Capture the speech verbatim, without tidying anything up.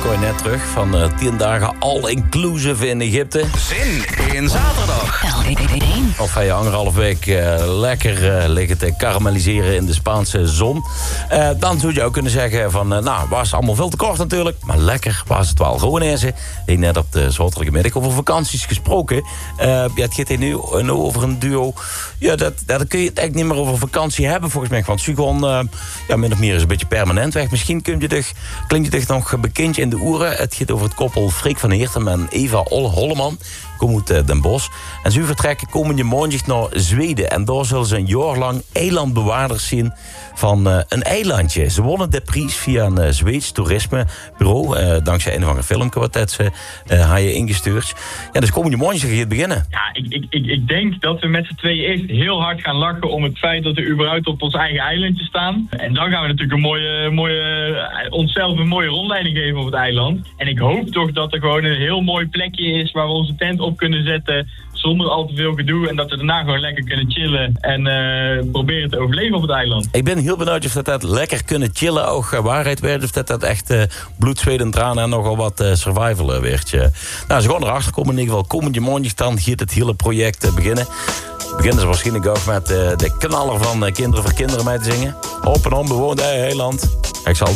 je net terug van uh, tien dagen all-inclusive in Egypte. Zin in zaterdag. Of hij je anderhalf week uh, lekker uh, liggen te karamelliseren in de Spaanse zon. Uh, dan zou je ook kunnen zeggen van, uh, nou, was allemaal veel te kort natuurlijk. Maar lekker was het wel. Gewoon eens. Hij net op de zotelijke middag over vakanties gesproken. Uh, ja, het gaat hier nu over een duo. Ja, dat, dat kun je het eigenlijk niet meer over vakantie hebben volgens mij. Want Sugon, uh, ja, min of meer is een beetje permanent weg. Misschien kun je toch, klinkt je toch nog bekend in de oren. Het gaat over het koppel Freek van Heertem en Eva Holleman. Komen uit Den Bosch. En ze vertrekken komende maandag naar Zweden. En daar zullen ze een jaar lang eilandbewaarders zien van uh, een eilandje. Ze wonnen de prijs via een uh, Zweeds toerismebureau. Uh, dankzij een of andere filmpje dat ze uh, hadden ingestuurd. Ja, dus komende maandag gaat het beginnen. Ja, ik, ik, ik, ik denk dat we met z'n tweeën eerst heel hard gaan lachen om het feit dat we überhaupt op ons eigen eilandje staan. En dan gaan we natuurlijk een mooie, mooie, onszelf een mooie rondleiding geven op het eiland. En ik hoop toch dat er gewoon een heel mooi plekje is waar we onze tent op kunnen zetten zonder al te veel gedoe. En dat we daarna gewoon lekker kunnen chillen en uh, proberen te overleven op het eiland. Ik ben heel benieuwd of dat, dat lekker kunnen chillen ook uh, waarheid werd. Of dat dat echt uh, bloed, zweet en tranen en nogal wat uh, survival uh, werd. Uh. Nou, ze gaan erachter komen in ieder geval. Komende maandag dan gaat het hele project uh, beginnen. Beginnen ze waarschijnlijk ook met uh, de knaller van uh, Kinderen voor Kinderen mee te zingen. Op en onbewoond eiland. Ik zal